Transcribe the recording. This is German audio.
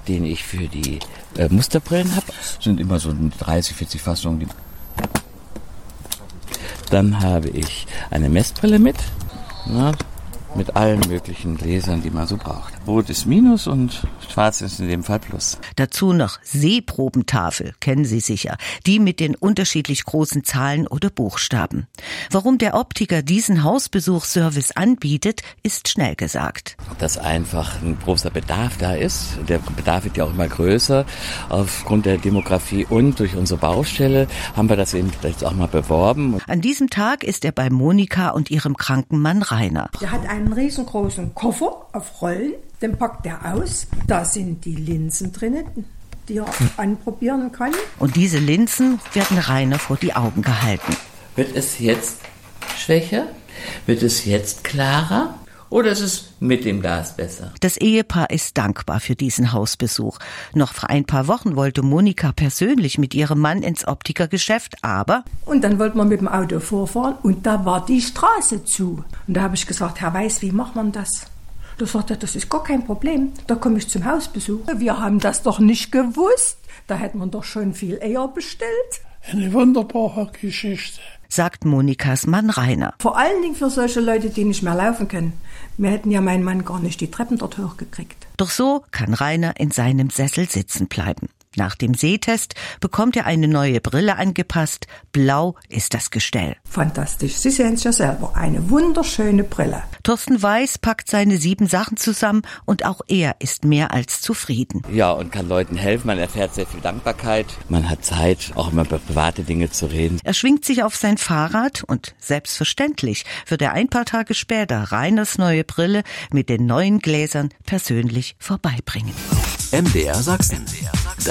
den ich für die Musterbrillen habe. Sind immer so 30, 40 Fassungen. Dann habe ich eine Messbrille mit allen möglichen Gläsern, die man so braucht. Rot ist Minus und Schwarz ist in dem Fall Plus. Dazu noch Sehprobentafel, kennen Sie sicher, die mit den unterschiedlich großen Zahlen oder Buchstaben. Warum der Optiker diesen Hausbesuchsservice anbietet, ist schnell gesagt. Dass einfach ein großer Bedarf da ist. Der Bedarf wird ja auch immer größer aufgrund der Demografie und durch unsere Baustelle haben wir das eben jetzt auch mal beworben. An diesem Tag ist er bei Monika und ihrem kranken Mann Rainer. Der hat einen riesengroßen Koffer auf Rollen, den packt er aus. Da sind die Linsen drin, die er anprobieren kann. Und diese Linsen werden Rainer vor die Augen gehalten. Wird es jetzt schwächer? Wird es jetzt klarer? Oder ist es mit dem Glas besser? Das Ehepaar ist dankbar für diesen Hausbesuch. Noch vor ein paar Wochen wollte Monika persönlich mit ihrem Mann ins Optikergeschäft, aber... Und dann wollten wir mit dem Auto vorfahren und da war die Straße zu. Und da habe ich gesagt, Herr Weiß, wie macht man das? Da sagt er, das ist gar kein Problem, da komme ich zum Hausbesuch. Wir haben das doch nicht gewusst, da hätten wir doch schon viel eher bestellt. Eine wunderbare Geschichte, sagt Monikas Mann Rainer. Vor allen Dingen für solche Leute, die nicht mehr laufen können. Wir hätten ja meinen Mann gar nicht die Treppen dort hochgekriegt. Doch so kann Rainer in seinem Sessel sitzen bleiben. Nach dem Sehtest bekommt er eine neue Brille angepasst. Blau ist das Gestell. Fantastisch. Sie sehen es ja selber. Eine wunderschöne Brille. Thorsten Weiß packt seine 7 Sachen zusammen und auch er ist mehr als zufrieden. Ja, und kann Leuten helfen. Man erfährt sehr viel Dankbarkeit. Man hat Zeit, auch immer über private Dinge zu reden. Er schwingt sich auf sein Fahrrad und selbstverständlich wird er ein paar Tage später Rainers neue Brille mit den neuen Gläsern persönlich vorbeibringen. MDR Sachsen.